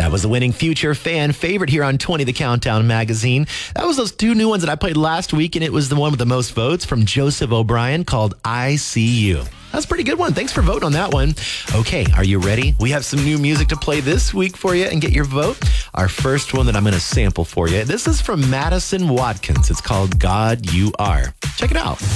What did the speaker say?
That was the winning future fan favorite here on 20 The Countdown magazine. That was those two new ones that I played last week, and it was the one with the most votes from Joseph O'Brien called I See You. That's a pretty good one. Thanks for voting on that one. Okay, are you ready? We have some new music to play this week for you and get your vote. Our first one that I'm going to sample for you. This is from Madison Watkins. It's called God You Are. Check it out.